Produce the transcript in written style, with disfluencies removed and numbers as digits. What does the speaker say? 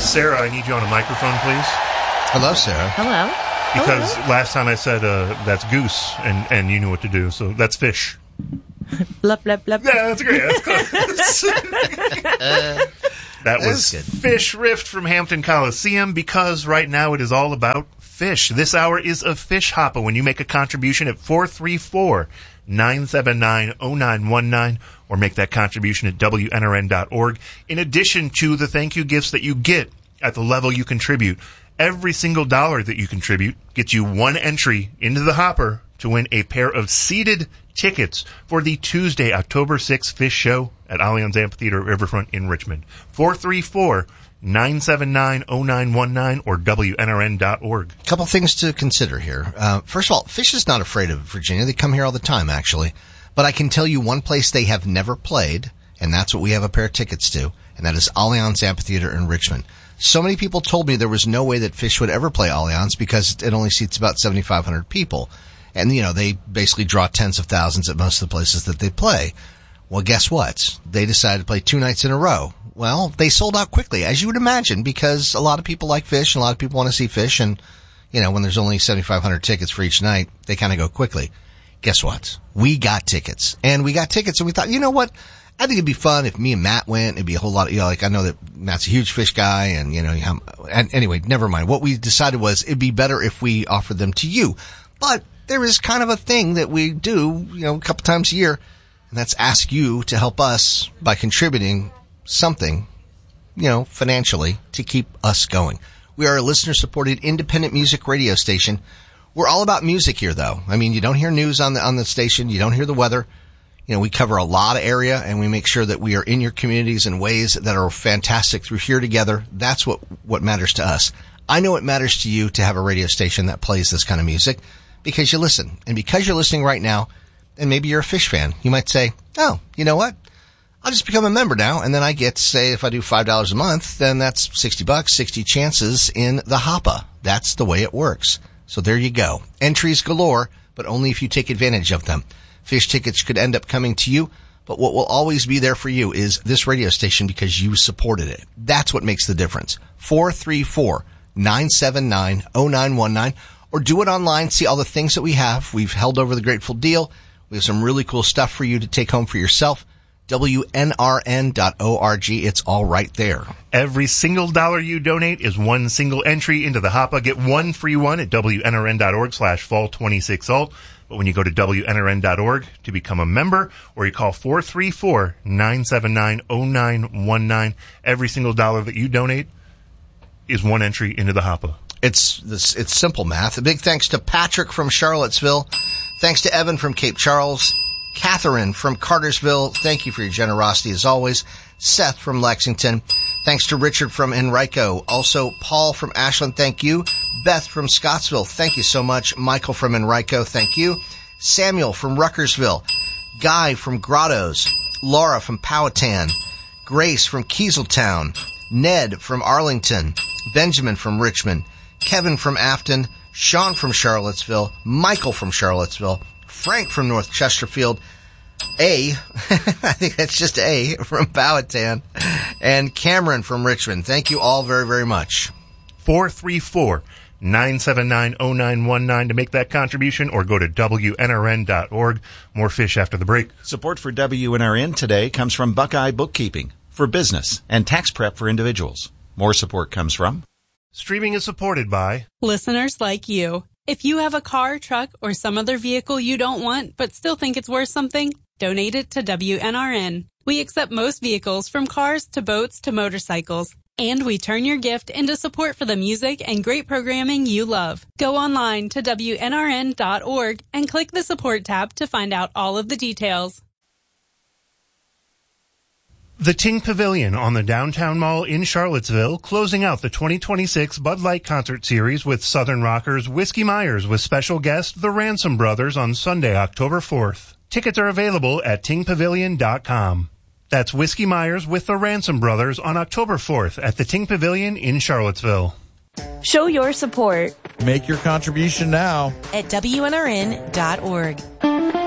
Sarah, I need you on a microphone, please. Hello, Sarah. Hello. Because last time I said that's goose, and you knew what to do, so that's fish. Blup, blup, blup. Yeah, that's great. That's close. That was Fish Rift from Hampton Coliseum, because right now it is all about fish. This hour is a Fish Hopper when you make a contribution at 434-979-0919 or make that contribution at WNRN.org. In addition to the thank you gifts that you get at the level you contribute, every single dollar that you contribute gets you one entry into the hopper to win a pair of seated tickets for the Tuesday, October 6th Fish Show at Allianz Amphitheater Riverfront in Richmond. 434-979-0919 or WNRN.org. A couple things to consider here. First of all, Fish is not afraid of Virginia. They come here all the time, actually. But I can tell you one place they have never played, and that's what we have a pair of tickets to, and that is Allianz Amphitheater in Richmond. So many people told me there was no way that Fish would ever play Allianz because it only seats about 7,500 people. And, you know, they basically draw tens of thousands at most of the places that they play. Well, guess what? They decided to play 2 nights in a row. Well, they sold out quickly, as you would imagine, because a lot of people like Fish and a lot of people want to see Fish. And, you know, when there's only 7,500 tickets for each night, they kind of go quickly. Guess what? We got tickets. And we got tickets and we thought, you know what? I think it'd be fun if me and Matt went. It'd be a whole lot of, you know, like I know that Matt's a huge Fish guy and, you know, and anyway, never mind. What we decided was it'd be better if we offered them to you. But there is kind of a thing that we do, you know, a couple times a year, and that's ask you to help us by contributing something, you know, financially to keep us going. We are a listener-supported independent music radio station. We're all about music here, though. I mean, you don't hear news on the station. You don't hear the weather. You know, we cover a lot of area, and we make sure that we are in your communities in ways that are fantastic through Here Together. That's what matters to us. I know it matters to you to have a radio station that plays this kind of music because you listen. And because you're listening right now, and maybe you're a Fish fan, you might say, oh, you know what? I'll just become a member now, and then I get, say, if I do $5 a month, then that's $60, 60 chances in the Hoppa. That's the way it works. So there you go. Entries galore, but only if you take advantage of them. Fish tickets could end up coming to you, but what will always be there for you is this radio station because you supported it. That's what makes the difference. 434-979-0919, or do it online. See all the things that we have. We've held over the Grateful Deal. We have some really cool stuff for you to take home for yourself. WNRN.org. It's all right there. Every single dollar you donate is one single entry into the Hoppa. Get one free one at WNRN.org/fall26alt. But when you go to WNRN.org to become a member, or you call 434-979-0919, every single dollar that you donate is one entry into the Hoppa. It's simple math. A big thanks to Patrick from Charlottesville. Thanks to Evan from Cape Charles. Catherine from Cartersville, thank you for your generosity as always. Seth from Lexington. Thanks to Richard from Enrico. Also, Paul from Ashland, thank you. Beth from Scottsville, thank you so much. Michael from Enrico, thank you. Samuel from Ruckersville. Guy from Grottos. Laura from Powhatan. Grace from Kieseltown. Ned from Arlington. Benjamin from Richmond. Kevin from Afton. Sean from Charlottesville. Michael from Charlottesville. Frank from North Chesterfield, I think that's just A from Powhatan, and Cameron from Richmond. Thank you all very, very much. 434-979-0919 to make that contribution, or go to WNRN.org. More Fish after the break. Support for WNRN today comes from Buckeye Bookkeeping for business and tax prep for individuals. More support comes from... Streaming is supported by... listeners like you. If you have a car, truck, or some other vehicle you don't want but still think it's worth something, donate it to WNRN. We accept most vehicles from cars to boats to motorcycles, and we turn your gift into support for the music and great programming you love. Go online to WNRN.org and click the support tab to find out all of the details. The Ting Pavilion on the Downtown Mall in Charlottesville, closing out the 2026 Bud Light Concert Series with Southern rockers Whiskey Myers with special guest The Ransom Brothers on Sunday, October 4th. Tickets are available at tingpavilion.com. That's Whiskey Myers with The Ransom Brothers on October 4th at the Ting Pavilion in Charlottesville. Show your support. Make your contribution now at WNRN.org.